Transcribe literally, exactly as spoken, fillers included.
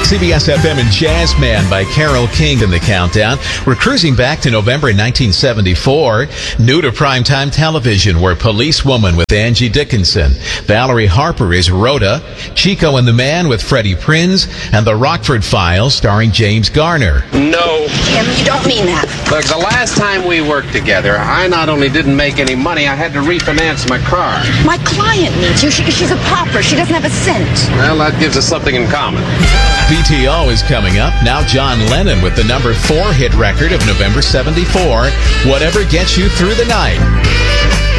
C B S F M and Jazz Man by Carole King in the countdown. We're cruising back to November nineteen seventy-four. New to primetime television were Policewoman with Angie Dickinson. Valerie Harper is Rhoda. Chico and the Man with Freddie Prinze. And The Rockford Files starring James Garner. No. Tim, you don't mean that. Look, the last time we worked together, I not only didn't make any money, I had to refinance my car. My client needs you. She, she's a pauper. She doesn't have a cent. Well, that gives us something in common. P T O is coming up. Now John Lennon with the number four hit record of November seventy-four, Whatever Gets You Through the Night.